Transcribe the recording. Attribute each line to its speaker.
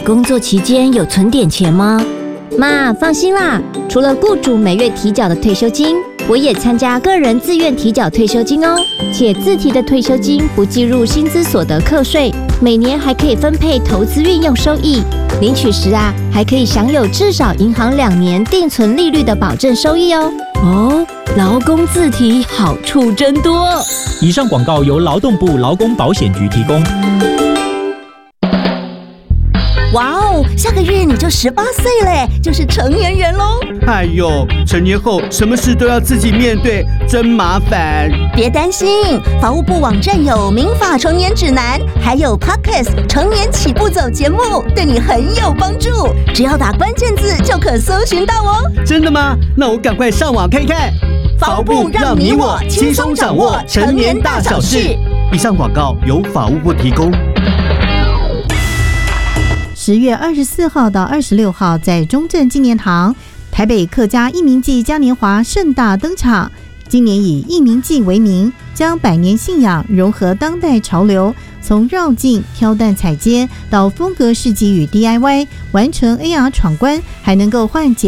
Speaker 1: 工作期间有存点钱吗？
Speaker 2: 妈，放心啦，除了雇主每月提缴的退休金，我也参加个人自愿提缴退休金哦。且自提的退休金不计入薪资所得课税，每年还可以分配投资运用收益。领取时还可以享有至少银行2年定存利率的保证收益哦。
Speaker 1: 哦，劳工自提好处真多。
Speaker 3: 以上广告由劳动部劳工保险局提供。
Speaker 4: 哇哦，下个月你就18岁嘞，就是成年人喽！
Speaker 5: 哎呦，成年后什么事都要自己面对，真麻烦。
Speaker 4: 别担心，法务部网站有民法成年指南，还有 Podcast 成年起步走节目，对你很有帮助。只要打关键字就可搜寻到哦。
Speaker 5: 真的吗？那我赶快上网看看。
Speaker 4: 法务部让你我轻松掌握成年大小事。
Speaker 5: 以上广告由法务部提供。
Speaker 6: 10月24号到26号，在中正纪念堂，台北客家义民祭嘉年华盛大登场。今年以义民祭为名，将百年信仰融合当代潮流，从绕境、挑担踩街到风格市集与 DIY， 完成 AR 闯关，还能够换节